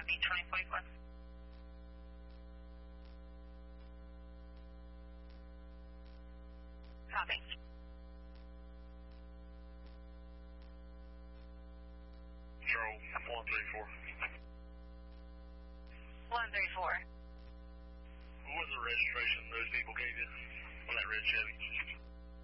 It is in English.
would be 2044. Copy. 0134. 134. What was the registration those people gave you on that red Chevy?